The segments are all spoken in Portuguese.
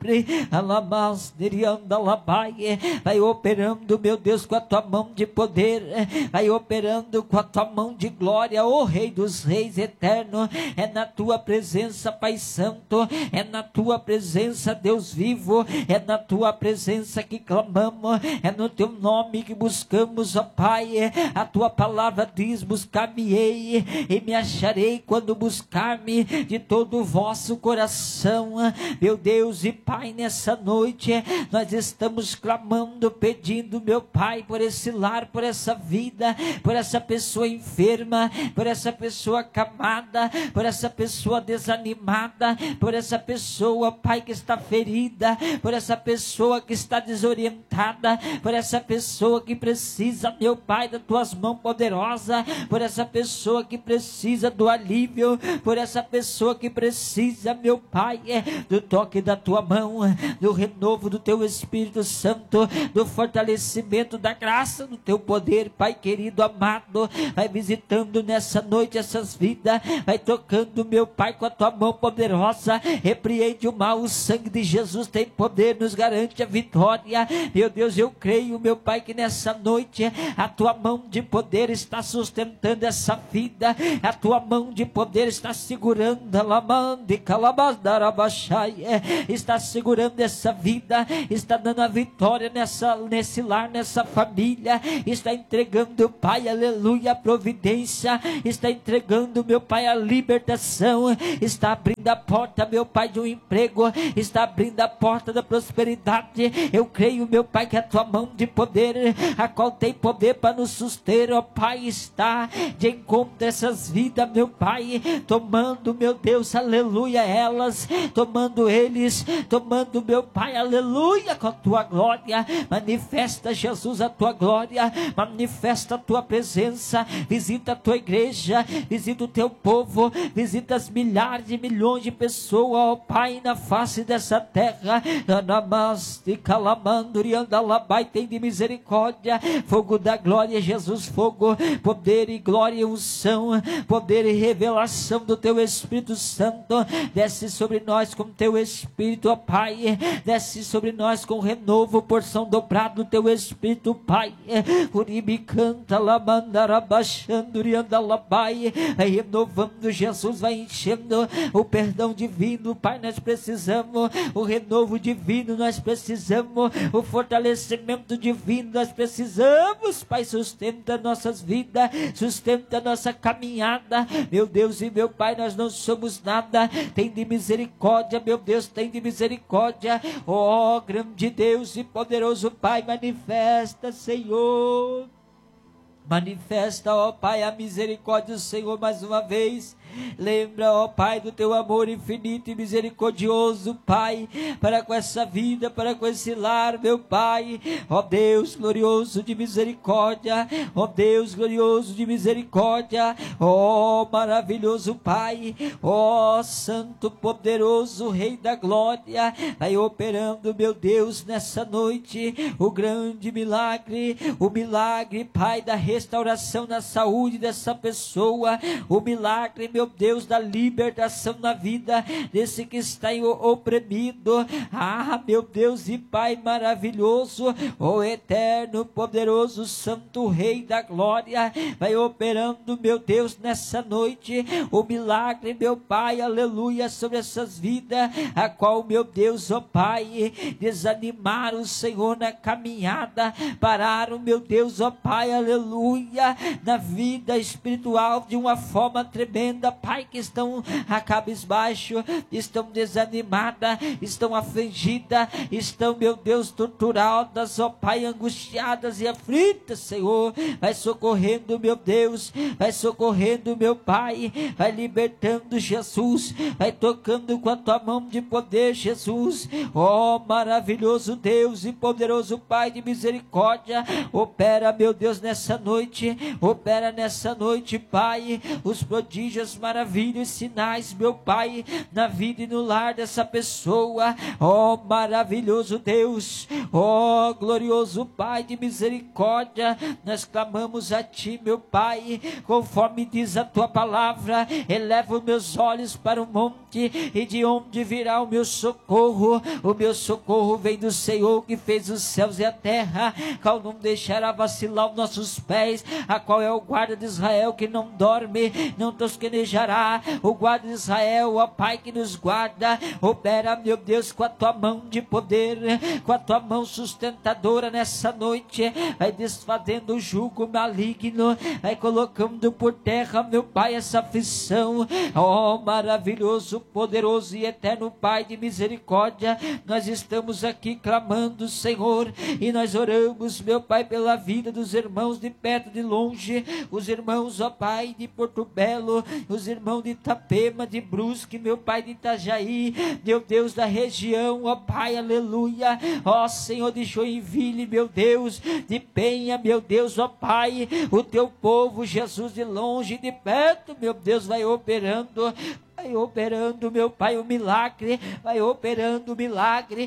sempre. Vai operando, meu Deus, com a tua mão de poder, vai operando com a tua mão de glória, ó Rei dos Reis eterno. É na tua presença, Pai Santo, é na tua presença, Deus vivo, é na tua presença que clamamos, é no teu nome que buscamos, ó Pai. A tua palavra diz: buscar-me-ei e me acharei quando buscar-me de todo o vosso coração. Meu Deus e Pai, nessa noite nós estamos clamando, pedindo, meu Pai, por esse lar, por essa vida, por essa pessoa enferma, por essa pessoa acamada, por essa pessoa desanimada, por essa pessoa, Pai, que está ferida, por essa pessoa que está desorientada, por essa pessoa que precisa, meu Pai, das tuas mãos poderosas, por essa pessoa que precisa do alívio, por essa pessoa que precisa, meu Pai, do toque da tua mão, do renovo do teu Espírito Santo, do fortalecimento da graça do teu poder, Pai querido, amado. Vai visitando nessa noite essas vidas, vai tocando, meu Pai, com a tua mão poderosa. Repreende o mal, o sangue de Jesus tem poder, nos garante a vitória. Meu Deus, eu creio, meu Pai, que nessa noite a tua mão de poder está sustentando essa vida, a tua mão de poder está segurando, está segurando essa vida, está dando a vitória nesse lar, nessa família, está entregando, Pai, aleluia, a providência, está entregando, meu Pai, a libertação, está abrindo a porta, meu Pai, de um emprego, está abrindo a porta da prosperidade. Eu creio, meu Pai, que a tua mão de poder, a qual tem poder para nos suster, ó Pai, está de encontro a essas vidas, meu Pai, tomando, meu Deus, aleluia, elas, tomando eles, tomando, meu Pai, aleluia, com a tua glória. Manifesta, Jesus, a tua glória, manifesta a tua presença, visita a tua igreja, visita o teu povo, visita as milhares e milhões de pessoas, ó Pai, na face dessa terra. Tem de misericórdia, fogo da glória, Jesus, fogo, poder e glória e unção, poder e revelação do teu Espírito Santo, desce sobre nós com teu Espírito, ó Pai, desce sobre nós com renovo, porção dobrada do teu Espírito, Pai. Uribe canta, lamandarabachando, riandalabai, vai renovando, Jesus, vai enchendo o perdão divino, Pai, nós precisamos, o renovo divino, nós precisamos, o fortalecimento divino, nós precisamos, Pai, sustenta nossas vidas, sustenta nossa caminhada, meu Deus e meu Pai, nós não somos nada, tem de misericórdia, meu Deus, tem de misericórdia, ó grande Deus e poderoso Pai, manifesta, Senhor, manifesta, ó Pai, a misericórdia do Senhor mais uma vez. Lembra, ó Pai, do teu amor infinito e misericordioso, Pai, para com essa vida, para com esse lar, meu Pai, ó Deus glorioso de misericórdia, ó Deus glorioso de misericórdia, ó maravilhoso Pai, ó santo poderoso Rei da glória, vai operando, meu Deus, nessa noite, o grande milagre, o milagre, Pai, da restauração na saúde dessa pessoa, o milagre, meu Deus, da libertação na vida desse que está oprimido. Ah, meu Deus e Pai maravilhoso, o eterno, poderoso, santo Rei da glória, vai operando, meu Deus, nessa noite, o milagre, meu Pai, aleluia, sobre essas vidas, a qual, meu Deus, ó Pai, desanimaram o Senhor na caminhada, pararam, meu Deus, ó Pai, aleluia, na vida espiritual de uma forma tremenda, Pai, que estão a cabisbaixo, estão desanimadas, estão afligidas, estão, meu Deus, torturadas, ó Pai, angustiadas e aflitas, Senhor, vai socorrendo, meu Deus, vai socorrendo, meu Pai, vai libertando, Jesus, vai tocando com a tua mão de poder, Jesus, ó maravilhoso Deus e poderoso Pai de misericórdia, opera, meu Deus, nessa noite, opera nessa noite, Pai, os prodígios maravilhas e sinais, meu Pai, na vida e no lar dessa pessoa. Ó maravilhoso Deus, ó glorioso Pai de misericórdia, nós clamamos a Ti, meu Pai, conforme diz a Tua palavra. Eleva os meus olhos para o monte, e de onde virá o meu socorro? O meu socorro vem do Senhor que fez os céus e a terra, qual não deixará vacilar os nossos pés, a qual é o guarda de Israel que não dorme, não tosquenejará. O guarda de Israel, ó Pai, que nos guarda, opera, meu Deus, com a Tua mão de poder, com a Tua mão sustentadora nessa noite, vai desfazendo o jugo maligno, vai colocando por terra, meu Pai, essa aflição. Ó maravilhoso, poderoso e eterno Pai de misericórdia, nós estamos aqui clamando, Senhor, e nós oramos, meu Pai, pela vida dos irmãos de perto e de longe, os irmãos, ó Pai, de Porto Belo, os irmãos de Itapema, de Brusque, meu Pai, de Itajaí, meu Deus, da região, ó Pai, aleluia, ó Senhor, de Joinville, meu Deus, de Penha, meu Deus, ó Pai, o Teu povo, Jesus, de longe e de perto, meu Deus, vai operando, meu Pai, o milagre, vai operando o milagre,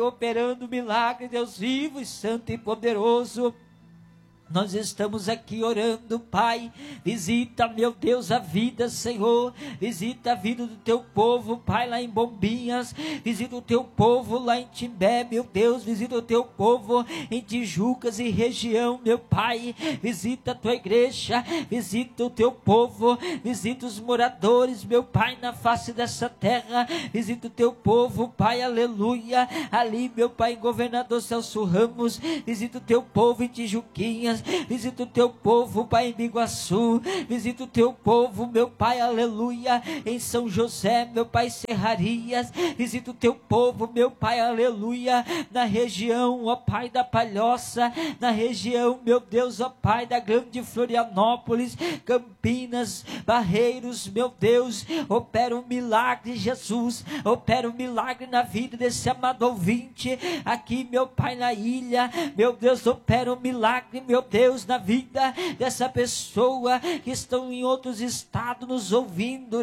Deus vivo e santo e poderoso. Nós estamos aqui orando, Pai, visita, meu Deus, a vida, Senhor, visita a vida do Teu povo, Pai, lá em Bombinhas, visita o Teu povo lá em Timbé, meu Deus, visita o Teu povo em Tijucas e região, meu Pai, visita a Tua igreja, visita o Teu povo, visita os moradores, meu Pai, na face dessa terra, visita o Teu povo, Pai, aleluia, ali, meu Pai, em Governador Celso Ramos, visita o Teu povo em Tijuquinhas, visita o Teu povo, Pai, em Biguaçu, visita o Teu povo, meu Pai, aleluia, em São José, meu Pai, Serrarias, visita o Teu povo, meu Pai, aleluia, na região, ó Pai, da Palhoça, na região, meu Deus, ó Pai, da grande Florianópolis, Campinas, Barreiros, meu Deus, opera um milagre, Jesus, opera um milagre na vida desse amado ouvinte, aqui, meu Pai, na ilha, meu Deus, opera um milagre, meu Deus, na vida dessa pessoa que estão em outros estados nos ouvindo,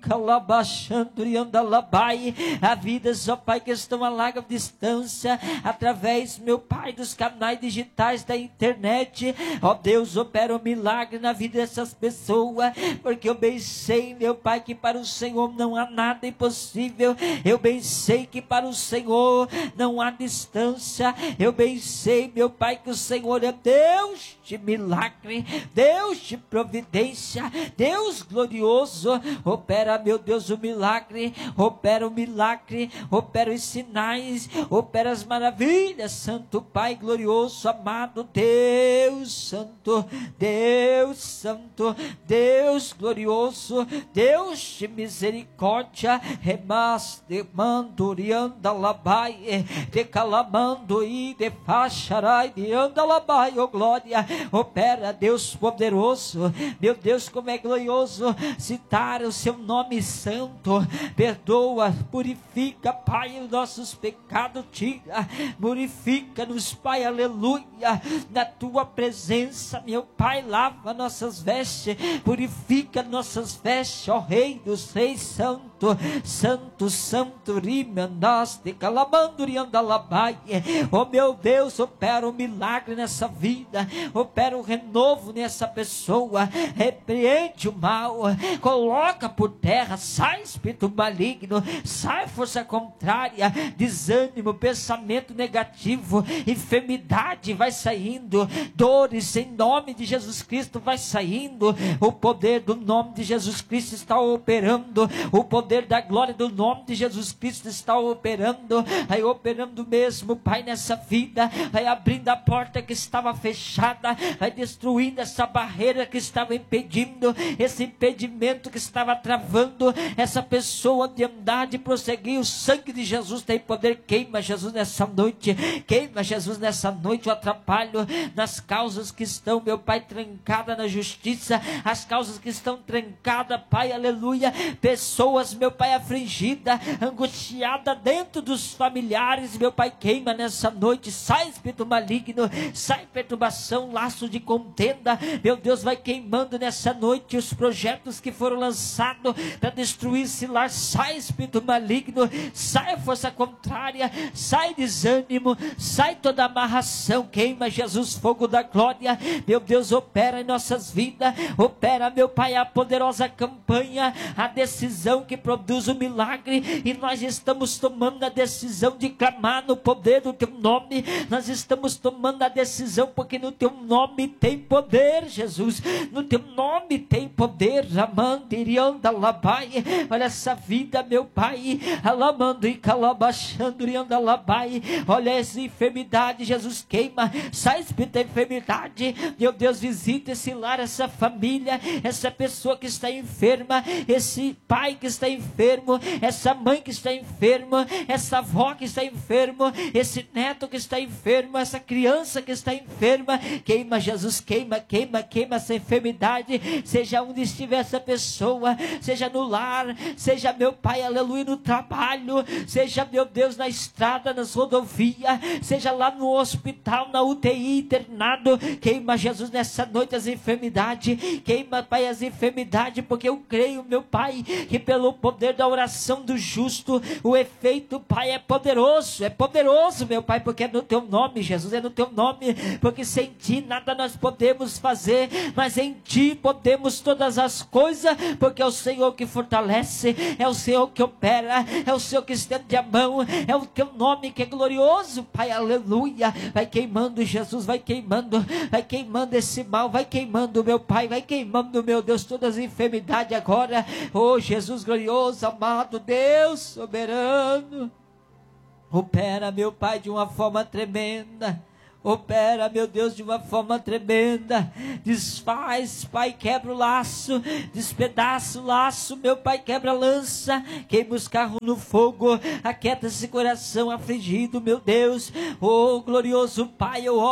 a vidas, ó Pai, que estão a larga distância, através, meu Pai, dos canais digitais da internet, ó Deus, opera um milagre na vida dessas pessoas, porque eu bem sei, meu Pai, que para o Senhor não há nada impossível, eu bem sei que para o Senhor não há distância, eu bem sei, meu Pai, que o Senhor é Deus de milagre, Deus de providência, Deus glorioso, opera, meu Deus, o milagre, opera os sinais, opera as maravilhas, Santo Pai glorioso, amado Deus Santo, Deus glorioso, Deus de misericórdia, remas de mandurianda labai, de calamando e de facharai de anda labai, oh glória, opera, Deus poderoso, meu Deus, como é glorioso citar o Seu nome santo, perdoa, purifica, Pai, os nossos pecados, tira, purifica-nos, Pai, aleluia, na Tua presença, meu Pai, lava nossas vestes, purifica nossas vestes, ó Rei dos Reis, Santo, rimandaste, calamanduriandalabai, ó meu Deus, opera um milagre nessa vida, opera um renovo nessa pessoa, repreende o mal, coloca por terra, sai espírito maligno, sai força contrária, desânimo, pensamento negativo, enfermidade vai saindo, dores em nome de Jesus Cristo vai saindo, o poder do nome de Jesus Cristo está operando, o poder da glória do nome de Jesus Cristo está operando, vai operando mesmo, Pai, nessa vida, vai abrindo a porta que estava fechada, vai destruindo essa barreira que estava impedindo, esse impedimento que estava travando essa pessoa de andar, de prosseguir. O sangue de Jesus tem poder. Queima, Jesus, nessa noite, queima, Jesus, nessa noite o atrapalho nas causas que estão, meu Pai, trancadas na justiça, as causas que estão trancadas, Pai, aleluia, pessoas, meu Pai, afligida, angustiada dentro dos familiares, meu Pai, queima nessa noite, sai espírito maligno, sai perturbação, laço de contenda, meu Deus, vai queimando nessa noite os projetos que foram lançados para destruir esse lar, sai espírito maligno, sai a força contrária, sai desânimo, sai toda amarração, queima Jesus, fogo da glória, meu Deus, opera em nossas vidas, opera, meu Pai, a poderosa campanha, a decisão que produz o milagre, e nós estamos tomando a decisão de clamar no poder do teu nome, nós estamos tomando a decisão porque no teu nome tem poder, Jesus, no teu nome tem poder, Ramandirianda Labai, olha essa vida, meu Pai, Alamando e Calabachandurianda Labai, olha essa enfermidade, Jesus, queima, sai espírito da enfermidade, meu Deus, visita esse lar, essa família, essa pessoa que está enferma, esse pai que está enfermo, essa mãe que está enferma, essa avó que está enferma, esse neto que está enfermo, essa criança que está enferma, queima Jesus, queima essa enfermidade, seja onde estiver essa pessoa, seja no lar, seja, meu Pai, aleluia, no trabalho, seja, meu Deus, na estrada, nas rodovias, seja lá no hospital, na UTI, internado, queima Jesus nessa noite as enfermidades, queima, Pai, as enfermidades, porque eu creio, meu Pai, que pelo poder da oração do justo, o efeito, Pai, é poderoso, meu Pai, porque é no teu nome, Jesus, é no teu nome, porque sem ti nada nós podemos fazer, mas em ti podemos todas as coisas, porque é o Senhor que fortalece, é o Senhor que opera, é o Senhor que estende a mão, é o teu nome que é glorioso, Pai, aleluia, vai queimando Jesus, vai queimando esse mal, vai queimando, meu Pai, vai queimando, meu Deus, todas as enfermidades agora, oh Jesus glorioso, amado Deus soberano, opera, meu Pai, de uma forma tremenda, opera, meu Deus, de uma forma tremenda, desfaz, Pai, quebra o laço, despedaça o laço, meu Pai, quebra a lança, queima os carros no fogo, aquieta esse coração afligido, meu Deus, oh glorioso Pai, eu